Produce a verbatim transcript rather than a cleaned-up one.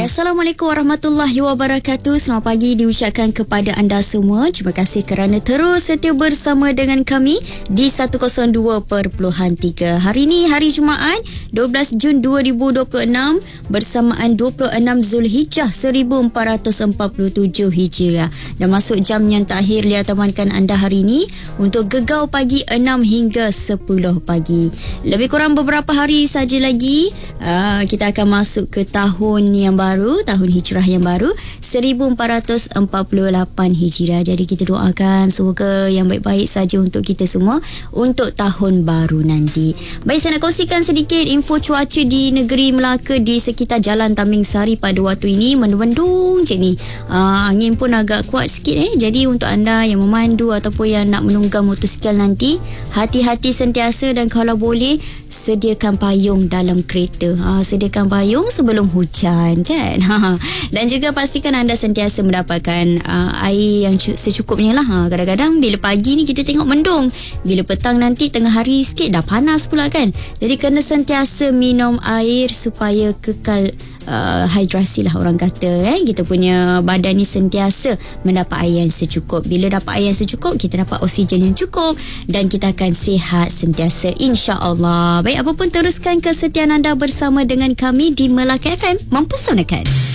Assalamualaikum warahmatullahi wabarakatuh. Selamat pagi diucapkan kepada anda semua. Terima kasih kerana terus setia bersama dengan kami di seratus dua perpuluhan tiga. Hari ini hari Jumaat dua belas Jun dua ribu dua puluh enam bersamaan dua puluh enam Zulhijjah seribu empat ratus empat puluh tujuh Hijriah. Dan masuk jam yang terakhir Lia temankan anda hari ini untuk Gegau Pagi enam hingga sepuluh pagi. Lebih kurang beberapa hari saja lagi uh, kita akan masuk ke tahun yang baru, tahun hijrah yang baru seribu empat ratus empat puluh lapan Hijriah. Jadi kita doakan semoga yang baik-baik saja untuk kita semua untuk tahun baru nanti. Baik, saya nak kongsikan sedikit info cuaca di negeri Melaka di sekitar Jalan Tambing Sari pada waktu ini. Mendung-mendung je ni. Uh, angin pun agak kuat sikit eh. Jadi untuk anda yang memandu ataupun yang nak menunggang motosikal nanti, hati-hati sentiasa dan kalau boleh sediakan payung dalam kereta. Ha, sediakan payung sebelum hujan kan. Ha, dan juga pastikan anda sentiasa mendapatkan uh, air yang secukupnya lah. Ha, kadang-kadang bila pagi ni kita tengok mendung, bila petang nanti tengah hari sikit dah panas pula kan. Jadi kena sentiasa minum air supaya kekal Uh, hidrasi lah orang kata eh. Kita punya badan ni sentiasa mendapat air yang secukup. Bila dapat air yang secukup, kita dapat oksigen yang cukup dan kita akan sihat sentiasa, insya-Allah. Baik, apapun teruskan kesetiaan anda bersama dengan kami di Melaka F M Mempesonakan.